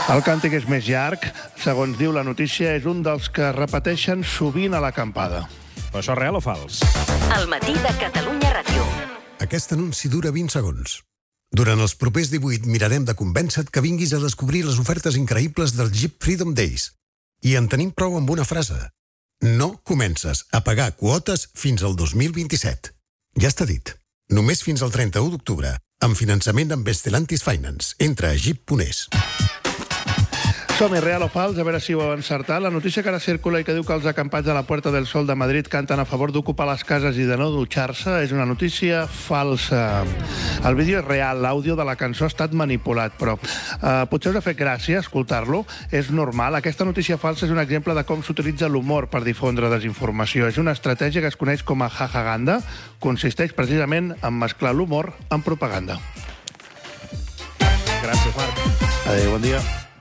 El càntic és més llarg. Segons diu la notícia, és un dels que repeteixen sovint a l'acampada. Però això és real o fals? El matí de Catalunya Ràdio. Aquest anunci dura 20 segons. Durant els propers 18 mirarem de convèncer-te que vinguis a descobrir les ofertes increïbles dels Jeep Freedom Days. I en tenim prou amb una frase. No comences a pagar quotes fins al 2027. Ja està dit. Només fins al 31 d'octubre. Amb finançament amb Stellantis Finance. Entra a jeep.es. Som-hi, real o fals, a veure si ho heu encertat. La notícia que ara circula i que diu que els acampats a la Puerta del Sol de Madrid canten a favor d'ocupar les cases i de no dutxar-se és una notícia falsa. El vídeo és real, l'àudio de la cançó ha estat manipulat, però potser us ha fet gràcia escoltar-lo. És normal. Aquesta notícia falsa és un exemple de com s'utilitza l'humor per difondre desinformació. És una estratègia que es coneix com a jajaganda. Consisteix precisament en mesclar l'humor amb propaganda. Gràcies, Marc. Adéu, bon dia.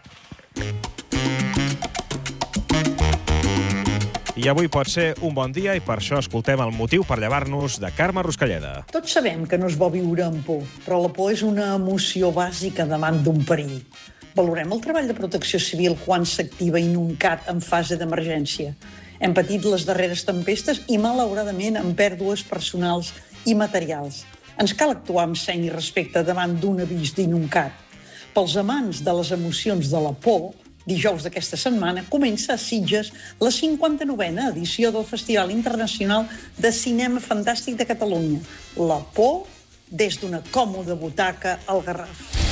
I avui pot ser un bon dia i per això escoltem el motiu per llevar-nos de Carme Ruscalleda. Tots sabem que no es bo viure amb por, però la por és una emoció bàsica davant d'un perill. Valorem el treball de protecció civil quan s'activa INUNCAT en fase d'emergència. Hem patit les darreres tempestes i, malauradament, amb pèrdues personals i materials. Ens cal actuar amb seny i respecte davant d'un avís d'INUNCAT. Pels amants de les emocions de la por, dijous d'aquesta setmana comença a Sitges la 59a edició del Festival Internacional de Cinema Fantàstic de Catalunya. La por des d'una còmoda butaca al Garraf.